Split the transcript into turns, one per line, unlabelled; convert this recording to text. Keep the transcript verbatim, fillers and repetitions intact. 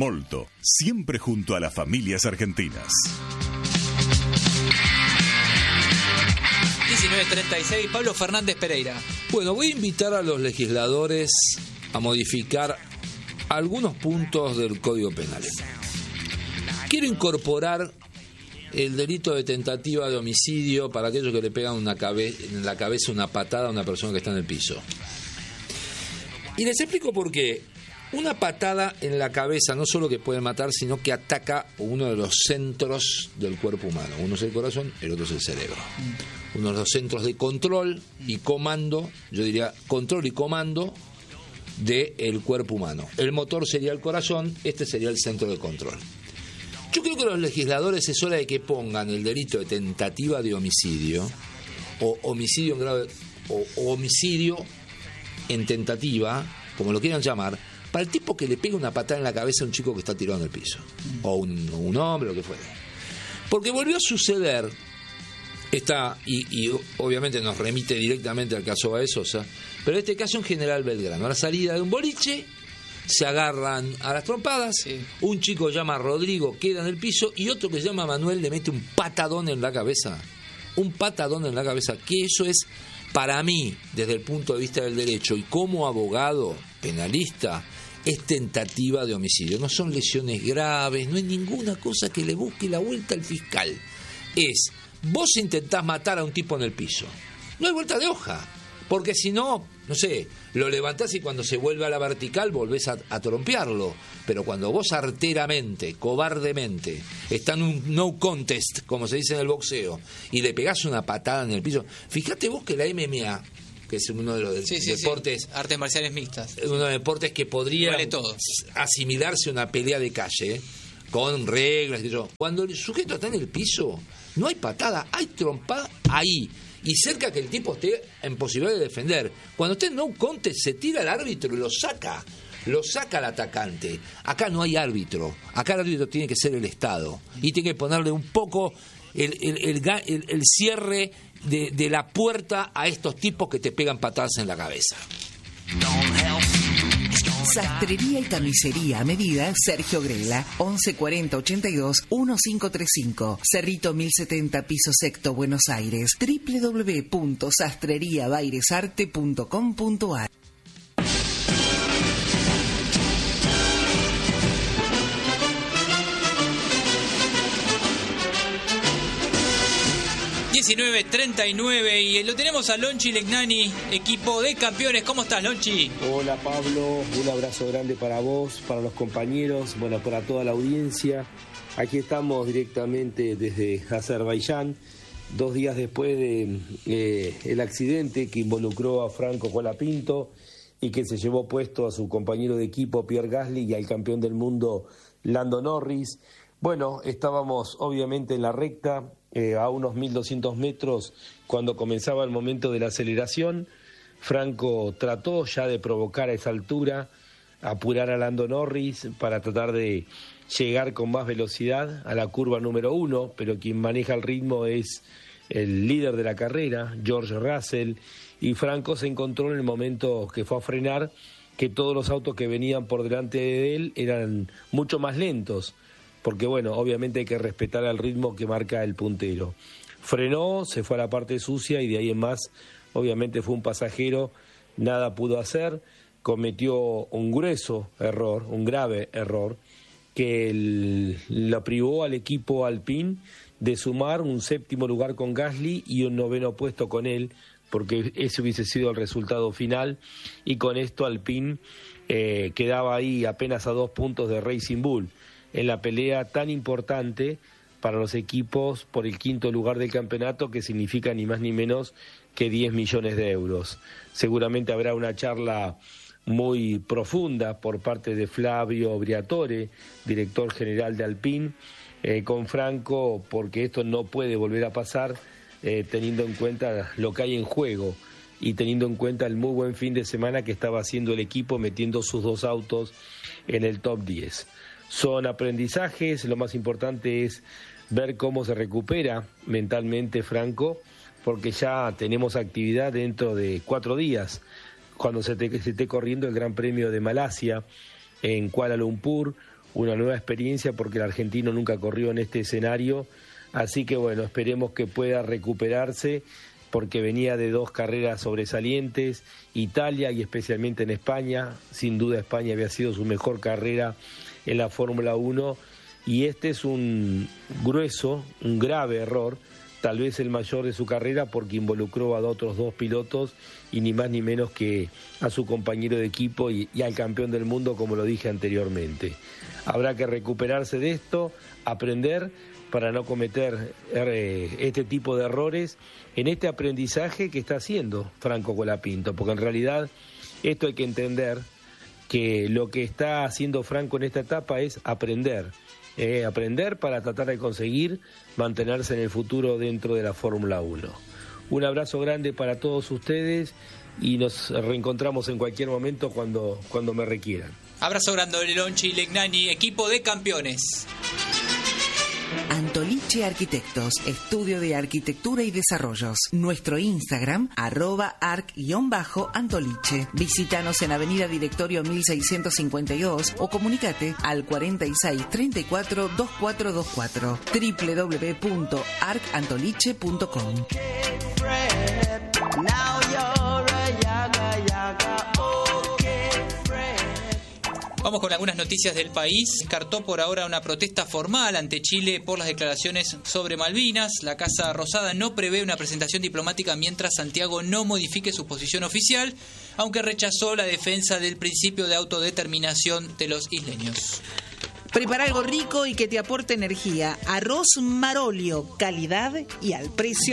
Molto, siempre junto a las familias argentinas.
diecinueve treinta y seis, Pablo Fernández Pereira.
Bueno, voy a invitar a los legisladores a modificar algunos puntos del Código Penal. Quiero incorporar el delito de tentativa de homicidio para aquellos que le pegan una cabe- en la cabeza una patada a una persona que está en el piso. Y les explico por qué. Una patada en la cabeza no solo que puede matar, sino que ataca uno de los centros del cuerpo humano. Uno es el corazón, el otro es el cerebro. Uno de los centros de control y comando, yo diría control y comando del cuerpo humano. El motor sería el corazón, este sería el centro de control. Yo creo que los legisladores es hora de que pongan el delito de tentativa de homicidio o homicidio en grado de, o, o homicidio en tentativa, como lo quieran llamar, para el tipo que le pega una patada en la cabeza a un chico que está tirado en el piso, o un, un hombre, lo que fuera. Porque volvió a suceder, esta, y, y obviamente nos remite directamente al caso Baez Sosa, pero en este caso en General Belgrano, a la salida de un boliche, se agarran a las trompadas, sí. Un chico llama Rodrigo, queda en el piso, y otro que se llama Manuel le mete un patadón en la cabeza, un patadón en la cabeza, que eso es, para mí, desde el punto de vista del derecho, y como abogado penalista, es tentativa de homicidio. No son lesiones graves, no hay ninguna cosa que le busque la vuelta al fiscal. Es, vos intentás matar a un tipo en el piso. No hay vuelta de hoja, porque si no, no sé, lo levantás y cuando se vuelve a la vertical volvés a, a trompearlo. Pero cuando vos arteramente, cobardemente, está en un no contest, como se dice en el boxeo, y le pegás una patada en el piso, fíjate vos que la M M A, que es uno de los
sí, sí,
deportes...
Sí. Artes marciales mixtas.
Uno de los deportes que podría
vale todo.
asimilarse a una pelea de calle, con reglas y eso. Cuando el sujeto está en el piso, no hay patada, hay trompada ahí. Y cerca que el tipo esté en posibilidad de defender. Cuando esté en no contest, se tira al árbitro y lo saca. Lo saca al atacante. Acá no hay árbitro. Acá el árbitro tiene que ser el Estado. Y tiene que ponerle un poco el, el, el, el, el cierre de, de la puerta a estos tipos que te pegan patadas en la cabeza.
Sastrería y camisería a medida Sergio Grela, once cuarenta ochenta y dos quince treinta y cinco, Cerrito mil setenta, piso sexto, Buenos Aires, doble u doble u doble u punto sastrería bairesarte punto com punto a r.
diecinueve treinta y nueve y lo tenemos a Lonchi Legnani, equipo de campeones. ¿Cómo estás, Lonchi?
Hola, Pablo, un abrazo grande para vos, para los compañeros, bueno, para toda la audiencia. Aquí estamos directamente desde Azerbaiyán, dos días después de eh, el accidente que involucró a Franco Colapinto y que se llevó puesto a su compañero de equipo Pierre Gasly y al campeón del mundo Lando Norris. Bueno, estábamos obviamente en la recta, eh, a unos mil doscientos metros, cuando comenzaba el momento de la aceleración. Franco trató ya de provocar a esa altura, apurar a Lando Norris para tratar de llegar con más velocidad a la curva número uno, pero quien maneja el ritmo es el líder de la carrera, George Russell, y Franco se encontró en el momento que fue a frenar que todos los autos que venían por delante de él eran mucho más lentos, porque bueno, obviamente hay que respetar el ritmo que marca el puntero. Frenó, se fue a la parte sucia y de ahí en más, obviamente fue un pasajero, nada pudo hacer, cometió un grueso error, un grave error, que el, lo privó al equipo Alpine de sumar un séptimo lugar con Gasly y un noveno puesto con él, porque ese hubiese sido el resultado final, y con esto Alpine eh, quedaba ahí apenas a dos puntos de Racing Bull, en la pelea tan importante para los equipos por el quinto lugar del campeonato, que significa ni más ni menos que diez millones de euros. Seguramente habrá una charla muy profunda por parte de Flavio Briatore, director general de Alpine, eh, con Franco, porque esto no puede volver a pasar, eh, teniendo en cuenta lo que hay en juego y teniendo en cuenta el muy buen fin de semana que estaba haciendo el equipo, metiendo sus dos autos en el top diez. Son aprendizajes, lo más importante es ver cómo se recupera mentalmente Franco, porque ya tenemos actividad dentro de cuatro días, cuando se, te, se esté corriendo el Gran Premio de Malasia en Kuala Lumpur, una nueva experiencia porque el argentino nunca corrió en este escenario, así que bueno, esperemos que pueda recuperarse porque venía de dos carreras sobresalientes, Italia y especialmente en España, sin duda España había sido su mejor carrera en la Fórmula uno, y este es un grueso, un grave error, tal vez el mayor de su carrera porque involucró a otros dos pilotos y ni más ni menos que a su compañero de equipo y, y al campeón del mundo, como lo dije anteriormente. Habrá que recuperarse de esto, aprender para no cometer eh, este tipo de errores en este aprendizaje que está haciendo Franco Colapinto, porque en realidad esto hay que entender que lo que está haciendo Franco en esta etapa es aprender, eh, aprender para tratar de conseguir mantenerse en el futuro dentro de la Fórmula uno. Un abrazo grande para todos ustedes y nos reencontramos en cualquier momento cuando, cuando me requieran.
Abrazo grande, Lonchi Legnani, equipo de campeones.
Antoliche Arquitectos, estudio de arquitectura y desarrollos. Nuestro Instagram, arroba arc-antoliche. Visítanos en Avenida Directorio mil seiscientos cincuenta y dos o comunicate al cuarenta y seis treinta y cuatro veinticuatro veinticuatro. doble u doble u doble u punto arc antoliche punto com.
Vamos con algunas noticias del país. Descartó por ahora una protesta formal ante Chile por las declaraciones sobre Malvinas. La Casa Rosada no prevé una presentación diplomática mientras Santiago no modifique su posición oficial, aunque rechazó la defensa del principio de autodeterminación de los isleños.
Prepara algo rico y que te aporte energía. Arroz Marolio, calidad y al precio